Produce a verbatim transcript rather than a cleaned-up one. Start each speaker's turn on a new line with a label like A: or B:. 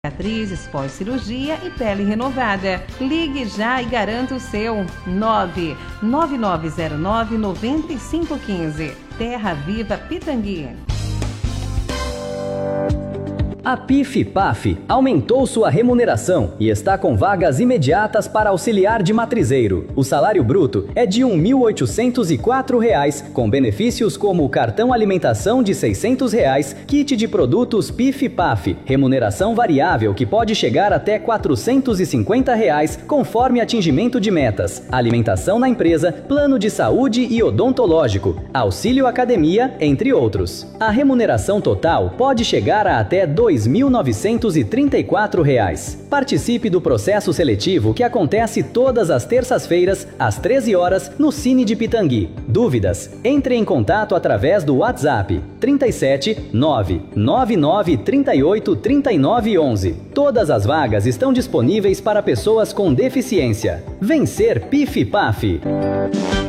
A: Cicatrizes, pós-cirurgia e pele renovada. Ligue já e garanta o seu. nove nove nove zero nove nove cinco um cinco. Terra Viva Pitangui.
B: A PIF-PAF aumentou sua remuneração e está com vagas imediatas para auxiliar de matrizeiro. O salário bruto é de um mil oitocentos e quatro reais, com benefícios como cartão alimentação de seiscentos reais, kit de produtos PIF-PAF, remuneração variável que pode chegar até quatrocentos e cinquenta reais, conforme atingimento de metas, alimentação na empresa, plano de saúde e odontológico, auxílio academia, entre outros. A remuneração total pode chegar a até dois mil novecentos e trinta e quatro reais. Participe do processo seletivo que acontece todas as terças-feiras, às treze horas, no Cine de Pitangui. Dúvidas? Entre em contato através do WhatsApp trinta e sete nove nove nove trinta e oito trinta e nove onze. Todas as vagas estão disponíveis para pessoas com deficiência. Vencer PIF-PAF.